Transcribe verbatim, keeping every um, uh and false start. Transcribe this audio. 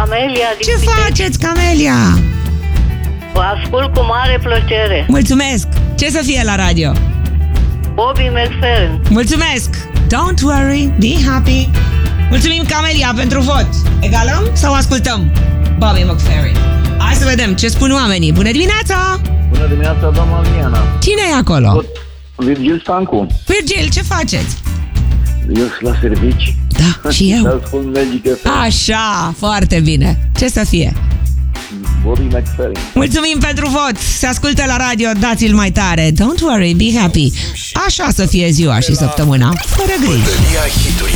Camelia din Ce Pitești. faceți, Camelia? Vă ascult cu mare plăcere. Mulțumesc! Ce să fie la radio? Bobby McFerrin. Mulțumesc! Don't worry, be happy. Mulțumim, Camelia, pentru vot. Egalăm sau ascultăm Bobby McFerrin? Hai să vedem ce spun oamenii. Bună dimineața! Bună dimineața, doamna Liana. Cine e acolo? Virgil Stancu. Virgil, ce faceți? Eu sunt la servici. Da, și eu. Spun Magic F M. Așa, foarte bine. Ce să fie? Bobby McFerrin. Mulțumim pentru vot. Se ascultă la radio, dați-l mai tare. Don't worry, be happy. Așa să fie ziua și săptămâna, fără griji.